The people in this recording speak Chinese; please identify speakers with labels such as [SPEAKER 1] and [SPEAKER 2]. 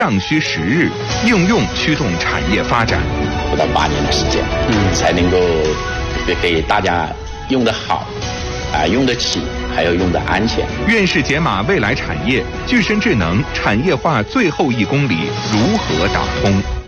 [SPEAKER 1] 尚需时日，应用驱动产业发展。
[SPEAKER 2] 不到8年的时间，才能够给大家用得好，用得起，还要用得安全。
[SPEAKER 1] 院士解码未来产业，具身智能产业化最后1公里如何打通？